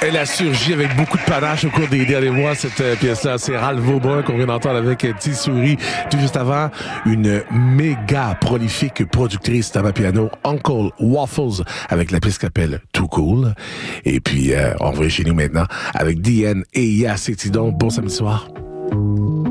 Elle a surgi avec beaucoup de panache au cours des derniers mois, cette pièce-là. C'est Ralph Vaugbrun qu'on vient d'entendre avec Tissouri. Tout juste avant, une méga prolifique productrice d'amapiano, Uncle Waffles, avec la pièce qui s'appelle Too Cool. Et puis, on revient chez nous maintenant avec Diane et Yass et Tidon. Bon samedi soir.